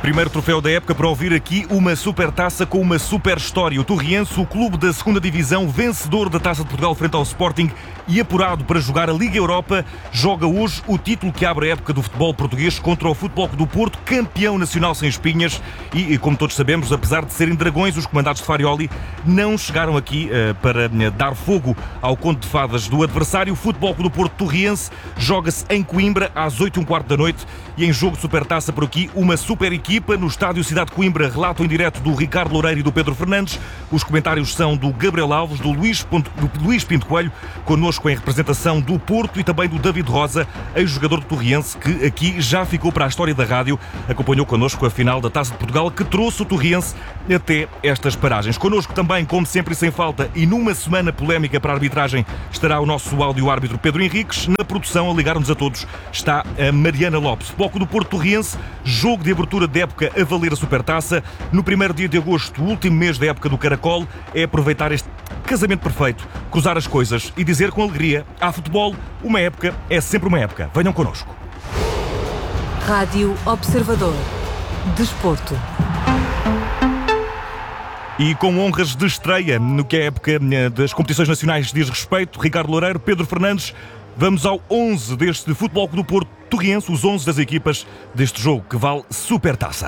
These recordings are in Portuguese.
Primeiro troféu da época para ouvir aqui uma supertaça com uma super história. O Torriense, o clube da 2ª Divisão, vencedor da Taça de Portugal frente ao Sporting e apurado para jogar a Liga Europa, joga hoje o título que abre a época do futebol português contra o Futebol Clube do Porto, campeão nacional sem espinhas. E, como todos sabemos, apesar de serem dragões, os comandados de Farioli não chegaram aqui para dar fogo ao conto de fadas do adversário. O Futebol Clube do Porto Torriense joga-se em Coimbra às 8h15 da noite e em jogo de supertaça por aqui uma super equipa. No estádio Cidade de Coimbra, relato em direto do Ricardo Loureiro e do Pedro Fernandes. Os comentários são do Gabriel Alves, do Luís Pinto Coelho, connosco em representação do Porto e também do David Rosa, ex-jogador do Torriense, que aqui já ficou para a história da rádio, acompanhou connosco a final da Taça de Portugal, que trouxe o Torriense até estas paragens. Connosco também, como sempre e sem falta, e numa semana polémica para a arbitragem, estará o nosso áudio-árbitro Pedro Henriques. Na produção, a ligar-nos a todos, está a Mariana Lopes. Foco do Porto Torriense, jogo de abertura de época a valer a supertaça. No primeiro dia de agosto, o último mês da época do Caracol, é aproveitar este casamento perfeito, cruzar as coisas e dizer com alegria: há futebol, uma época é sempre uma época. Venham connosco. Rádio Observador. Desporto. E com honras de estreia no que a época das competições nacionais diz respeito, Ricardo Loureiro, Pedro Fernandes, vamos ao 11 deste Futebol Clube do Porto Torriense, os 11 das equipas deste jogo que vale supertaça.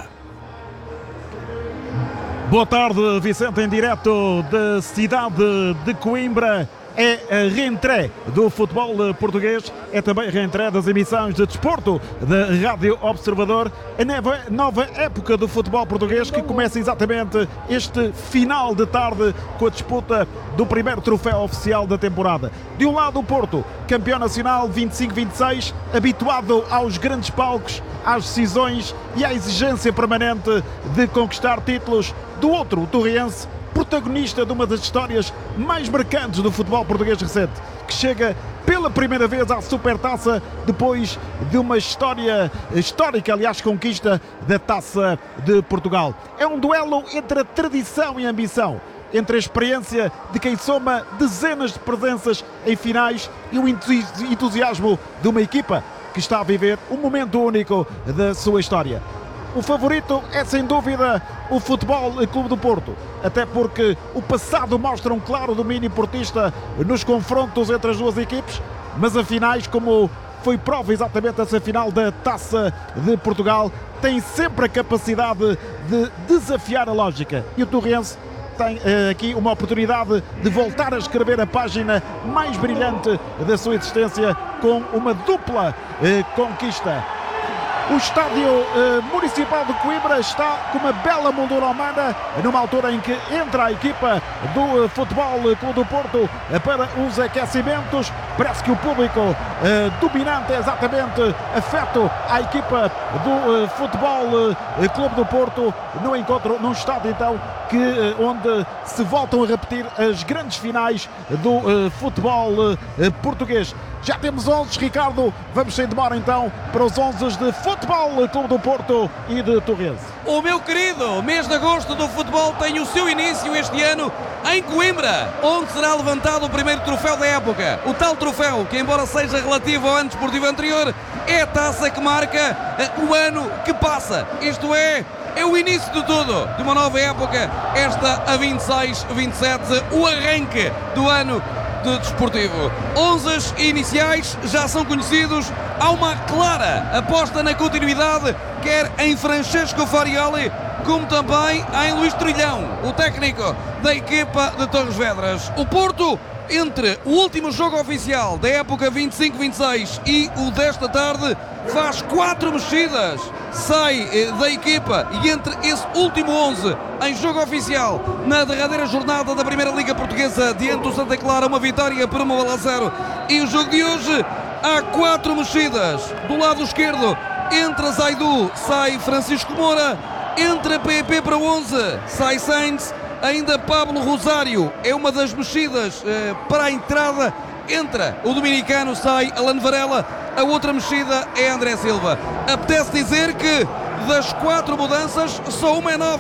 Boa tarde, Vicente, em direto da cidade de Coimbra. É a reentrée do futebol português, é também a reentrée das emissões de desporto da Rádio Observador. A nova época do futebol português que começa exatamente este final de tarde com a disputa do primeiro troféu oficial da temporada. De um lado o Porto, campeão nacional 25-26, habituado aos grandes palcos, às decisões e à exigência permanente de conquistar títulos. Do outro, o Torriense, protagonista de uma das histórias mais marcantes do futebol português recente, que chega pela primeira vez à supertaça depois de uma história histórica, aliás, conquista da Taça de Portugal. É um duelo entre a tradição e a ambição, entre a experiência de quem soma dezenas de presenças em finais e o entusiasmo de uma equipa que está a viver um momento único da sua história. O favorito é, sem dúvida, o Futebol Clube do Porto, até porque o passado mostra um claro domínio portista nos confrontos entre as duas equipes, mas as finais, como foi prova exatamente essa final da Taça de Portugal, tem sempre a capacidade de desafiar a lógica. E o Torriense tem aqui uma oportunidade de voltar a escrever a página mais brilhante da sua existência com uma dupla conquista. O estádio municipal de Coimbra está com uma bela moldura humana numa altura em que entra a equipa do Futebol Clube do Porto para os aquecimentos. Parece que o público dominante é exatamente afeto à equipa do Futebol Clube do Porto no encontro, num estádio então onde se voltam a repetir as grandes finais do futebol português. Já temos 11, Ricardo, vamos sem demora então para os 11 de Futebol Clube do Porto e de Torriense. O meu querido mês de agosto do futebol tem o seu início este ano em Coimbra, onde será levantado o primeiro troféu da época. O tal troféu que, embora seja relativo ao ano desportivo anterior, é a taça que marca o ano que passa. Isto é o início de tudo, de uma nova época, esta a 26-27, o arranque do ano desportivo. 11 iniciais já são conhecidos. Há uma clara aposta na continuidade, quer em Francesco Farioli, como também em Luís Trilhão, o técnico da equipa de Torres Vedras. O Porto, entre o último jogo oficial da época 25-26 e o desta tarde, faz 4 mexidas, sai da equipa, e entre esse último 11 em jogo oficial na derradeira jornada da Primeira Liga Portuguesa diante do Santa Clara, uma vitória por 1-0, e o jogo de hoje há 4 mexidas. Do lado esquerdo entra Zaidu, sai Francisco Moura, entra PP para 11, sai Sainz, ainda Pablo Rosário é uma das mexidas para a entrada, entra o dominicano, sai Alan Varela, a outra mexida é André Silva. Apetece dizer que das 4 mudanças só uma é nova,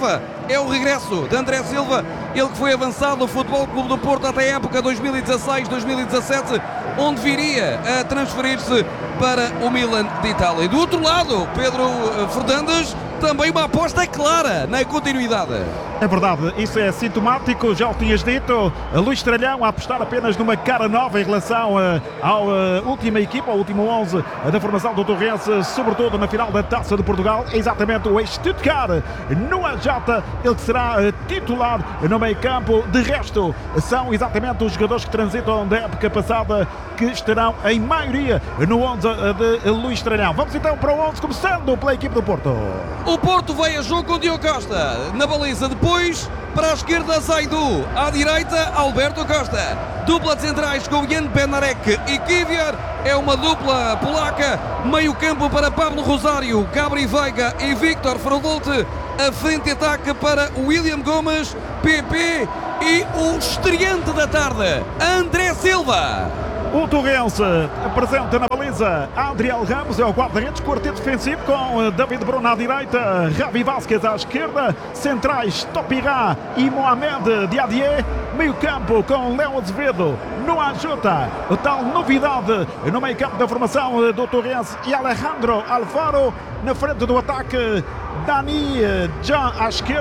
é o regresso de André Silva, ele que foi avançado no Futebol Clube do Porto até a época 2016-2017, onde viria a transferir-se para o Milan de Itália. E do outro lado, Pedro Fernandes, também uma aposta clara na continuidade. É verdade, isso é sintomático, já o tinhas dito. Luís Tralhão a apostar apenas numa cara nova em relação à última equipa, ao último 11 da formação do Torrense, sobretudo na final da Taça de Portugal. É exatamente o Stuttgart no AJ, ele que será titular no meio campo. De resto, são exatamente os jogadores que transitam da época passada que estarão em maioria no 11 de Luís Tralhão. Vamos então para o 11, começando pela equipe do Porto. O Porto vai a jogo com Diogo Costa na baliza, depois para a esquerda Zaidu, à direita Alberto Costa. Dupla de centrais com Jan Bednarek e Kivior, é uma dupla polaca. Meio campo para Pablo Rosário, Gabri Veiga e Victor Frodolte. A frente de ataque para William Gomes, PP e o estreante da tarde, André Silva. O Torrense apresenta na baliza Adriel Ramos, é o guarda-redes, quarteto defensivo com David Bruno à direita, Javi Vázquez à esquerda, centrais Topirá e Mohamed Diadier, meio campo com Léo Azevedo no Ajuta, tal novidade no meio campo da formação do Torrense, e Alejandro Alfaro na frente do ataque, Dani Jan à esquerda.